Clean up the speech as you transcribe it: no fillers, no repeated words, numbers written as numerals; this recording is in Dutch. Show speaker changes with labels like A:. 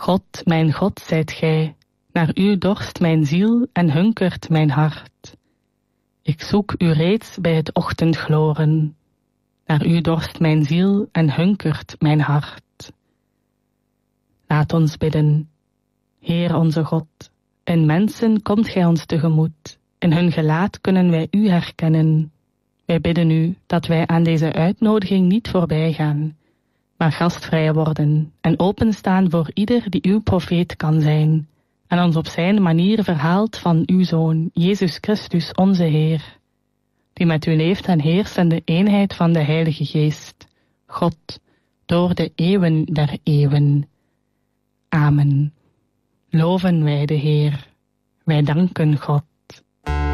A: God zijt gij. Naar u dorst mijn ziel en hunkert mijn hart. Ik zoek u reeds bij het ochtendgloren. Naar u dorst mijn ziel en hunkert mijn hart. Laat ons bidden. Heer onze God, in mensen komt gij ons tegemoet. In hun gelaat kunnen wij u herkennen. Wij bidden u dat wij aan deze uitnodiging niet voorbij gaan, maar gastvrij worden en openstaan voor ieder die uw profeet kan zijn en ons op zijn manier verhaalt van uw Zoon, Jezus Christus, onze Heer, die met u leeft en heerst in de eenheid van de Heilige Geest, God, door de eeuwen der eeuwen. Amen. Loven wij de Heer. Wij danken God.